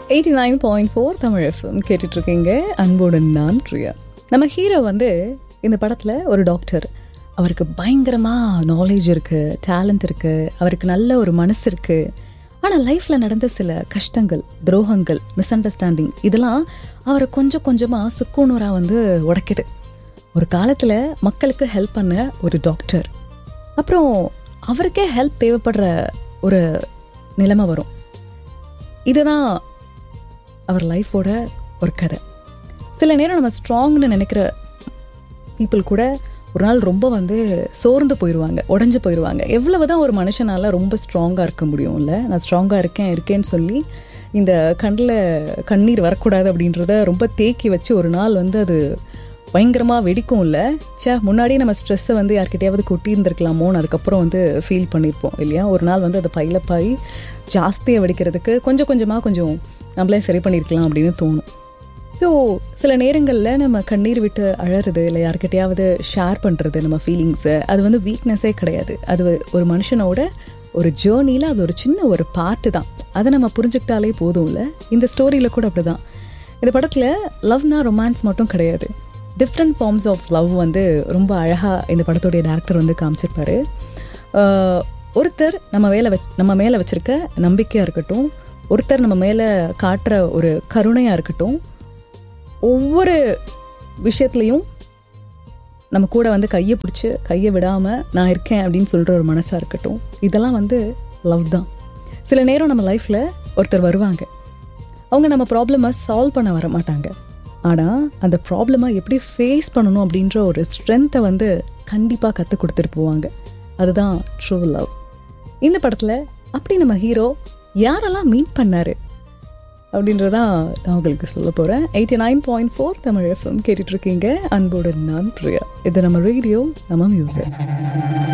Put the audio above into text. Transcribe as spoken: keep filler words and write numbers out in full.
Eighty nine point four Tamil FM கேட்டுட்ருக்கீங்க. அன்புடன் நான் பிரியா. நம்ம ஹீரோ வந்து இந்த படத்தில் ஒரு டாக்டர். அவருக்கு பயங்கரமாக நாலேஜ் இருக்குது, டேலண்ட் இருக்குது, அவருக்கு நல்ல ஒரு மனசு இருக்குது. ஆனால் லைஃப்பில் நடந்த சில கஷ்டங்கள், துரோகங்கள், மிஸ் அண்டர்ஸ்டாண்டிங் இதெல்லாம் அவரை கொஞ்சம் கொஞ்சமாக சுக்குநூறாக வந்து உடைக்குது. ஒரு காலத்தில் மக்களுக்கு ஹெல்ப் பண்ண ஒரு டாக்டர், அப்புறம் அவருக்கே ஹெல்ப் தேவைப்படுற ஒரு நிலைமை வரும். இதுதான் அவர் லைஃபோட ஒரு கதை. சில நேரம் நம்ம ஸ்ட்ராங்னு நினைக்கிற பீப்புள் கூட ஒரு நாள் ரொம்ப வந்து சோர்ந்து போயிடுவாங்க, உடஞ்சி போயிடுவாங்க. எவ்வளவு தான் ஒரு மனுஷனால் ரொம்ப ஸ்ட்ராங்காக இருக்க முடியும் இல்லை? நான் ஸ்ட்ராங்காக இருக்கேன் இருக்கேன்னு சொல்லி இந்த கண்ணில் கண்ணீர் வரக்கூடாது அப்படின்றத ரொம்ப தேக்கி வச்சு ஒரு நாள் வந்து அது பயங்கரமாக வெடிக்கும் இல்லை? சே, முன்னாடியே நம்ம ஸ்ட்ரெஸ்ஸை வந்து யார்கிட்டையாவது கொட்டி இருந்திருக்கலாமோன்னு அதுக்கப்புறம் வந்து ஃபீல் பண்ணியிருப்போம் இல்லையா? ஒரு நாள் வந்து அதை பைலப்பாகி ஜாஸ்தியாக வெடிக்கிறதுக்கு கொஞ்சம் கொஞ்சமாக கொஞ்சம் நம்மளே சரி பண்ணியிருக்கலாம் அப்படின்னு தோணும். ஸோ சில நேரங்களில் நம்ம கண்ணீர் விட்டு அழறது இல்லை யார்கிட்டையாவது ஷேர் பண்ணுறது நம்ம ஃபீலிங்ஸை, அது வந்து வீக்னஸே கிடையாது. அது ஒரு மனுஷனோட ஒரு ஜேர்னியில் அது ஒரு சின்ன ஒரு பார்ட்டு தான். அதை நம்ம புரிஞ்சுக்கிட்டாலே போதும் இல்லை? இந்த ஸ்டோரியில் கூட அப்படி தான். இந்த படத்தில் லவ்னா ரொமான்ஸ் மட்டும் கிடையாது, டிஃப்ரெண்ட் ஃபார்ம்ஸ் ஆஃப் லவ் வந்து ரொம்ப அழகாக இந்த படத்துடைய டேரக்டர் வந்து காமிச்சிருப்பாரு. ஒருத்தர் நம்ம மேலே வச் நம்ம மேலே வச்சுருக்க நம்பிக்கையாக இருக்கட்டும், ஒருத்தர் நம்ம மேலே காட்டுற ஒரு கருணையாக இருக்கட்டும், ஒவ்வொரு விஷயத்துலையும் நம்ம கூட வந்து கையை பிடிச்சி கையை விடாமல் நான் இருக்கேன் அப்படின்னு சொல்கிற ஒரு மனசாக இருக்கட்டும், இதெல்லாம் வந்து லவ் தான். சில நேரம் நம்ம லைஃப்பில் ஒருத்தர் வருவாங்க, அவங்க நம்ம ப்ராப்ளமை சால்வ் பண்ண வர மாட்டாங்க, ஆனால் அந்த ப்ராப்ளமை எப்படி ஃபேஸ் பண்ணணும் அப்படின்ற ஒரு ஸ்ட்ரென்த்தை வந்து கண்டிப்பாக கற்றுக் கொடுத்துட்டு போவாங்க. அதுதான் ட்ரூ லவ். இந்த படத்தில் அப்படி நம்ம ஹீரோ யாரெல்லாம் மீட் பண்ணாரு அப்படின்றதான் நான் உங்களுக்கு சொல்ல போகிறேன். Eighty nine point four Tamil FM கேட்டுட்ருக்கீங்க. அன்போடு நான் பிரியா. இது நம்ம ரேடியோ, நம்ம மியூசிக்.